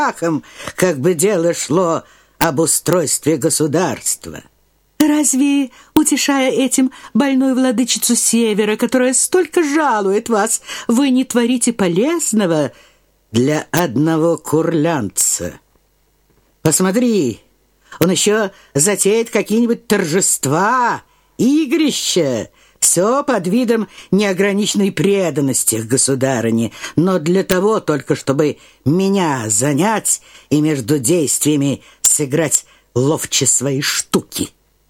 страхом, как бы дело шло об устройстве государства. Разве, утешая этим больную владычицу Севера, которая столько жалует вас, вы не творите полезного для одного курлянца? Посмотри, он еще затеет какие-нибудь торжества, игрища, все под видом неограниченной преданности к государыне, но для того только, чтобы меня занять и между действиями сыграть ловче свои штуки.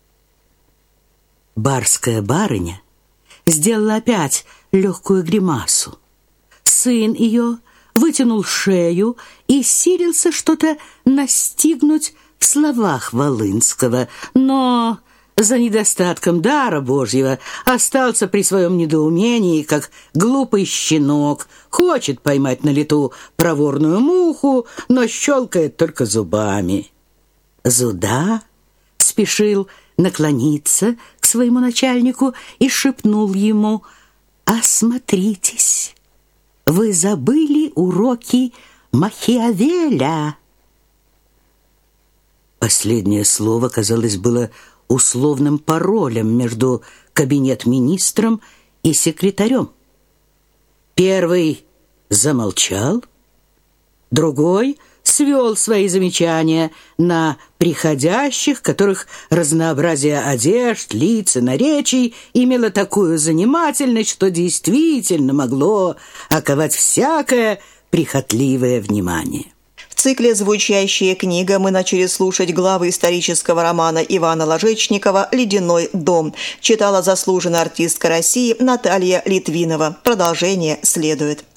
Барская барыня сделала опять легкую гримасу. Сын ее вытянул шею и силился что-то настигнуть в словах Волынского, но за недостатком дара Божьего остался при своем недоумении, как глупый щенок, хочет поймать на лету проворную муху, но щелкает только зубами. Зуда спешил наклониться к своему начальнику и шепнул ему: «Осмотритесь, вы забыли уроки Махиавеля». Последнее слово, казалось, было условным паролем между кабинет-министром и секретарем. Первый замолчал, другой свел свои замечания на приходящих, которых разнообразие одежд, лиц и наречий имело такую занимательность, что действительно могло оковать всякое прихотливое внимание. В цикле «Звучащая книга» мы начали слушать главы исторического романа Ивана Ложечникова «Ледяной дом». Читала заслуженная артистка России Наталья Литвинова. Продолжение следует.